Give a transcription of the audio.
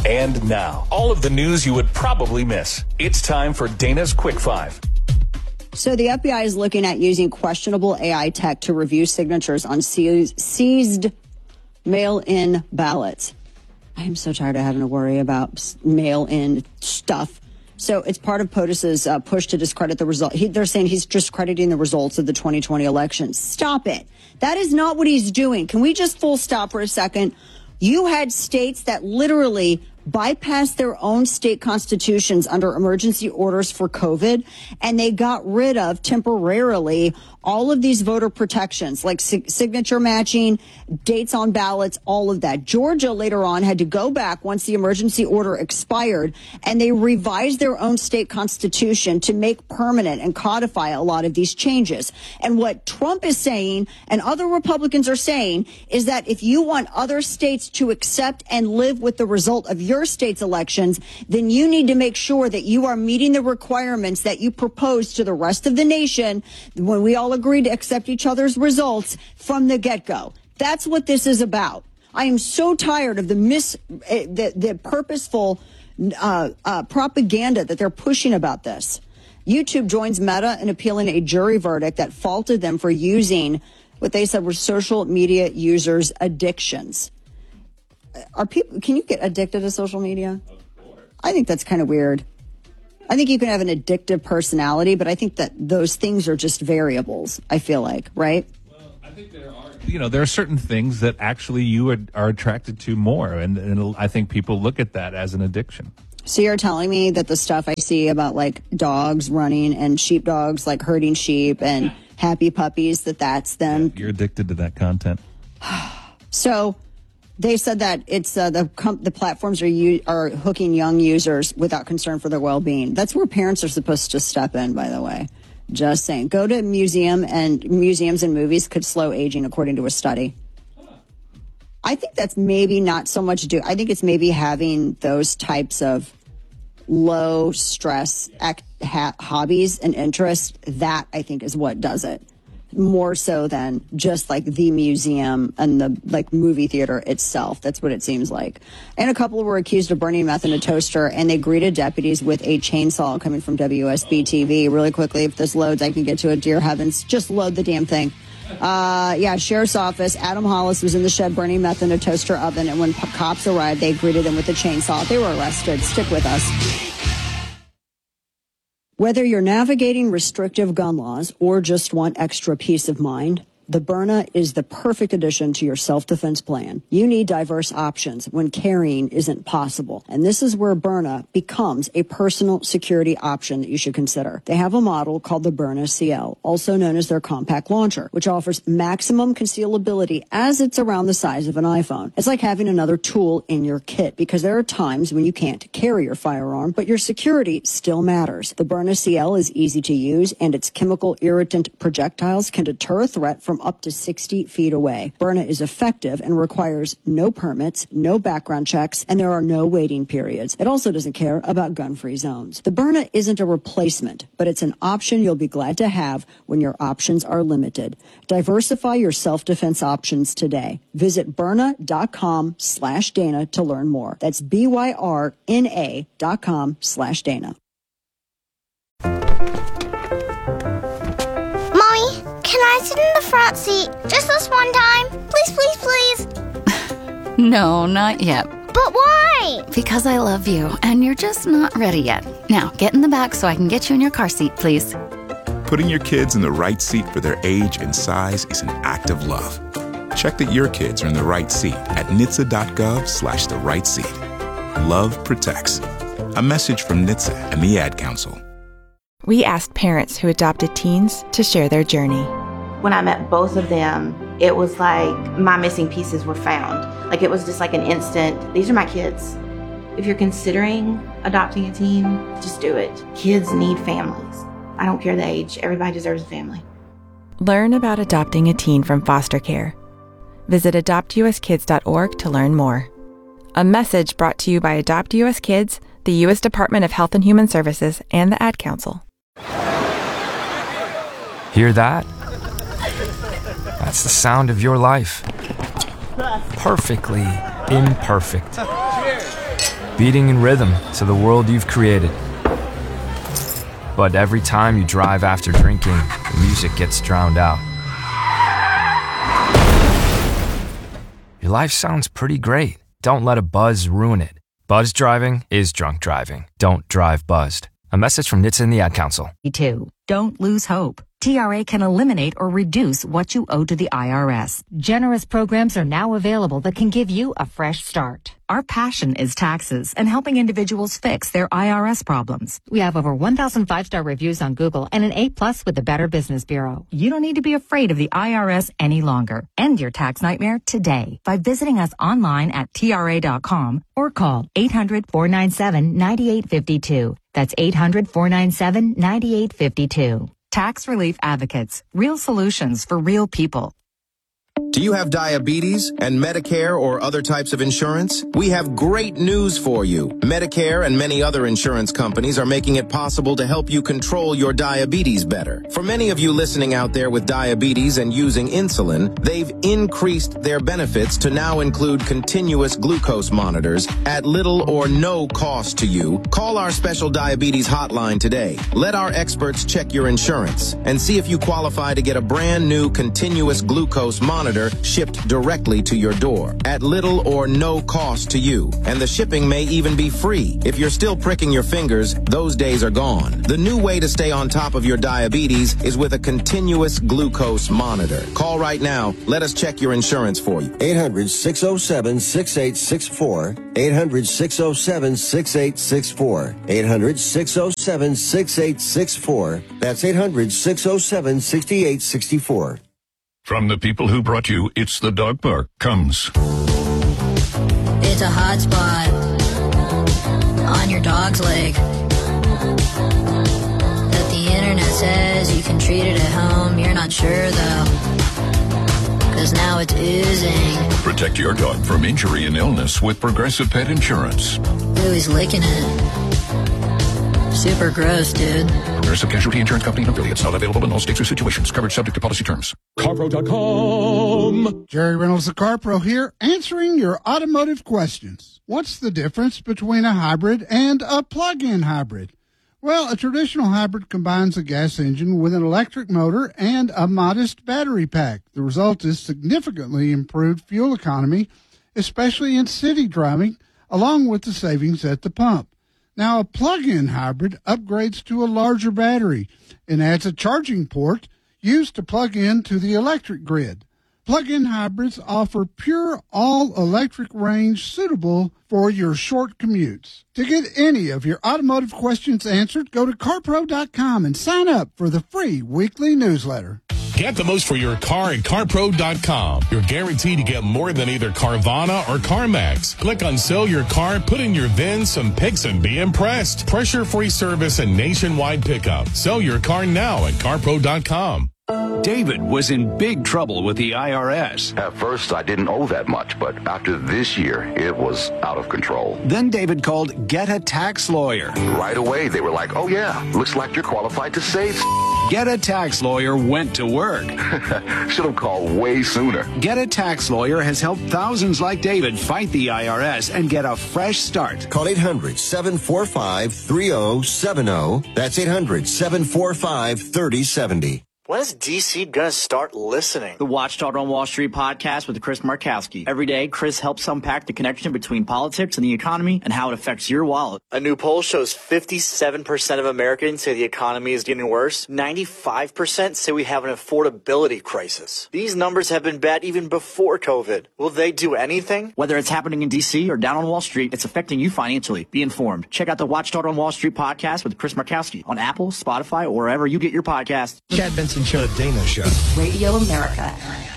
And now, all of the news you would probably miss. It's time for Dana's Quick Five. So the FBI is looking at using questionable AI tech to review signatures on seized mail-in ballots. I am so tired of having to worry about mail-in stuff. So it's part of POTUS's push to discredit the result. They're saying he's discrediting the results of the 2020 election. Stop it. That is not what he's doing. Can we just full stop for a second? You had states that literally bypassed their own state constitutions under emergency orders for COVID, and they got rid of temporarily all of these voter protections like signature matching, dates on ballots, all of that. Georgia later on had to go back once the emergency order expired, and they revised their own state constitution to make permanent and codify a lot of these changes. And what Trump is saying and other Republicans are saying is that if you want other states to accept and live with the result of your state's elections, then you need to make sure that you are meeting the requirements that you propose to the rest of the nation when we all agree to accept each other's results from the get-go. That's what this is about. I am so tired of the purposeful propaganda that they're pushing about this. YouTube joins Meta in appealing a jury verdict that faulted them for using what they said were social media users' addictions. Can you get addicted to social media? Of course. I think that's kind of weird. I think you can have an addictive personality, but I think that those things are just variables, I feel like, right? Well, I think there are certain things that actually you are attracted to more, and I think people look at that as an addiction. So you're telling me that the stuff I see about like dogs running and sheepdogs like herding sheep and happy puppies, that's them? Yeah, you're addicted to that content. So they said that it's the platforms are hooking young users without concern for their well-being. That's where parents are supposed to step in, by the way. Just saying. Go to museums and movies could slow aging, according to a study. I think that's maybe not so much I think it's maybe having those types of low stress hobbies and interests. That I think is what does it. More so than just like the museum and the like movie theater itself. That's what it seems like. And a couple were accused of burning meth in a toaster, and they greeted deputies with a chainsaw coming from WSB TV. Really quickly, if this loads, I can get to it. Dear heavens, just load the damn thing. Sheriff's office. Adam Hollis was in the shed burning meth in a toaster oven, and when cops arrived, they greeted him with a chainsaw. They were arrested. Stick with us. Whether you're navigating restrictive gun laws or just want extra peace of mind, the Byrna is the perfect addition to your self-defense plan. You need diverse options when carrying isn't possible. And this is where Byrna becomes a personal security option that you should consider. They have a model called the Byrna CL, also known as their compact launcher, which offers maximum concealability as it's around the size of an iPhone. It's like having another tool in your kit because there are times when you can't carry your firearm, but your security still matters. The Byrna CL is easy to use, and its chemical irritant projectiles can deter a threat from up to 60 feet away. Byrna is effective and requires no permits, no background checks, and there are no waiting periods. It also doesn't care about gun-free zones. The Byrna isn't a replacement, but it's an option you'll be glad to have when your options are limited. Diversify your self-defense options today. Visit Byrna.com/Dana to learn more. That's BYRNA.com/Dana. Can I sit in the front seat just this one time? Please, please, please. No, not yet. But why? Because I love you, and you're just not ready yet. Now, get in the back so I can get you in your car seat, please. Putting your kids in the right seat for their age and size is an act of love. Check that your kids are in the right seat at NHTSA.gov/the right seat. Love protects. A message from NHTSA and the Ad Council. We asked parents who adopted teens to share their journey. When I met both of them, it was like my missing pieces were found. Like it was just like an instant, these are my kids. If you're considering adopting a teen, just do it. Kids need families. I don't care the age, everybody deserves a family. Learn about adopting a teen from foster care. Visit adoptuskids.org to learn more. A message brought to you by Adopt US Kids, the U.S. Department of Health and Human Services, and the Ad Council. Hear that? That's the sound of your life. Perfectly imperfect. beating in rhythm to the world you've created. But every time you drive after drinking, the music gets drowned out. Your life sounds pretty great. Don't let a buzz ruin it. Buzz driving is drunk driving. Don't drive buzzed. A message from NHTSA and the Ad Council. Don't lose hope. TRA can eliminate or reduce what you owe to the IRS. Generous programs are now available that can give you a fresh start. Our passion is taxes and helping individuals fix their IRS problems. We have over 1,000 5-star reviews on Google and an A+ with the Better Business Bureau. You don't need to be afraid of the IRS any longer. End your tax nightmare today by visiting us online at TRA.com or call 800-497-9852. That's 800-497-9852. Tax Relief Advocates. Real solutions for real people. Do you have diabetes and Medicare or other types of insurance? We have great news for you. Medicare and many other insurance companies are making it possible to help you control your diabetes better. For many of you listening out there with diabetes and using insulin, they've increased their benefits to now include continuous glucose monitors at little or no cost to you. Call our special diabetes hotline today. Let our experts check your insurance and see if you qualify to get a brand new continuous glucose monitor shipped directly to your door at little or no cost to you. And the shipping may even be free. If you're still pricking your fingers, those days are gone. The new way to stay on top of your diabetes is with a continuous glucose monitor. Call right now. Let us check your insurance for you. 800-607-6864. 800-607-6864. 800-607-6864. That's 800-607-6864. From the people who brought you It's the Dog Park comes. It's a hot spot on your dog's leg that the internet says you can treat it at home. You're not sure though, 'cause now it's oozing. Protect your dog from injury and illness with Progressive Pet Insurance. Ooh, he's licking it. Super gross, dude. Progressive Casualty Insurance Company and affiliates. Not available in all states or situations. Coverage subject to policy terms. CarPro.com. Jerry Reynolds, the CarPro here, answering your automotive questions. What's the difference between a hybrid and a plug-in hybrid? Well, a traditional hybrid combines a gas engine with an electric motor and a modest battery pack. The result is significantly improved fuel economy, especially in city driving, along with the savings at the pump. Now, a plug-in hybrid upgrades to a larger battery and adds a charging port used to plug into the electric grid. Plug-in hybrids offer pure all-electric range suitable for your short commutes. To get any of your automotive questions answered, go to CarPro.com and sign up for the free weekly newsletter. Get the most for your car at CarPro.com. You're guaranteed to get more than either Carvana or CarMax. Click on Sell Your Car, put in your VIN, some pics, and be impressed. Pressure-free service and nationwide pickup. Sell your car now at CarPro.com. David was in big trouble with the IRS. At first, I didn't owe that much, but after this year, it was out of control. Then David called Get a Tax Lawyer. Right away, they were like, oh yeah, looks like you're qualified to save. Get a Tax Lawyer went to work. Should have called way sooner. Get a Tax Lawyer has helped thousands like David fight the IRS and get a fresh start. Call 800-745-3070. That's 800-745-3070. When is DC going to start listening? The Watchdog on Wall Street podcast with Chris Markowski. Every day, Chris helps unpack the connection between politics and the economy and how it affects your wallet. A new poll shows 57% of Americans say the economy is getting worse. 95% say we have an affordability crisis. These numbers have been bad even before COVID. Will they do anything? Whether it's happening in DC or down on Wall Street, it's affecting you financially. Be informed. Check out the Watchdog on Wall Street podcast with Chris Markowski on Apple, Spotify, or wherever you get your podcasts. Chad Benson Show. The Dana Show. Radio America.